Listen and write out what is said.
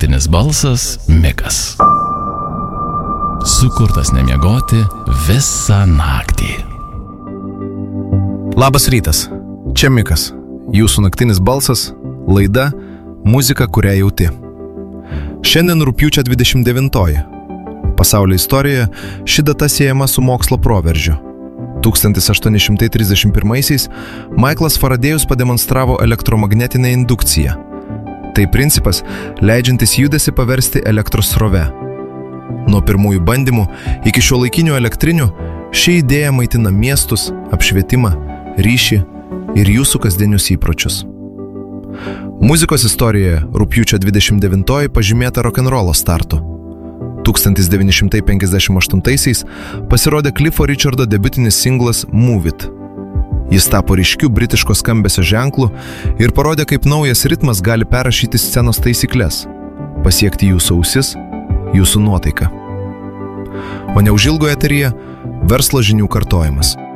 naktinis balsas Mikas. Sukurtas nemiegoti visą naktį. Labas rytas, čia Mikas, jūsų naktinis balsas, laida Muzika, kurią jauti. Šiandien rugpjūčio 29. Pasaulio istorijoje ši data siejama su mokslo proveržiu. 1831-aisiais Michaelas Faradėjus pademonstravo elektromagnetinę indukciją. Tai principas, leidžiantis judesį paversti elektros srove. Nuo pirmųjų bandymų iki šiuolaikinių elektrinių ši idėja maitina miestus, apšvietimą, ryšį ir jūsų kasdienius įpročius. Muzikos istorijoje rugpjūčio 29 pažymėta rokenrolo startu. 1958-aisiais pasirodė Cliffo Richardo debiutinis singlas Move It. Jis tapo ryškiu britiško skambesio ženklu ir parodė, kaip naujas ritmas gali perrašyti scenos taisykles, pasiekti jūsų ausis, jūsų nuotaiką. O neužilgo eteryje verslo žinių kartojimas.